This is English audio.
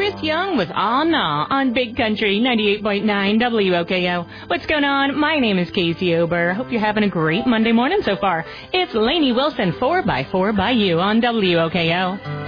Chris Young with Aw Nah on Big Country 98.9 WOKO. What's going on? My name is Casey Ober. Hope you're having a great Monday morning so far. It's Lainey Wilson, 4x4 by You on WOKO.